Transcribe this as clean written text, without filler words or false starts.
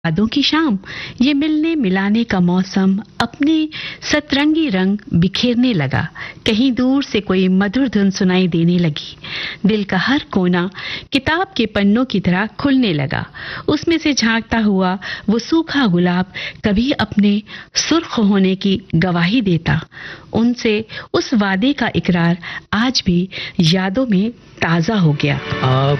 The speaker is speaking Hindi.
यादों की शाम, ये मिलने मिलाने का मौसम अपने सतरंगी रंग बिखेरने लगा। कहीं दूर से कोई मधुर धुन सुनाई देने लगी। दिल का हर कोना किताब के पन्नों की तरह खुलने लगा। उसमें से झांकता हुआ वो सूखा गुलाब कभी अपने सुर्ख होने की गवाही देता। उनसे उस वादे का इकरार आज भी यादों में ताजा हो गया। आप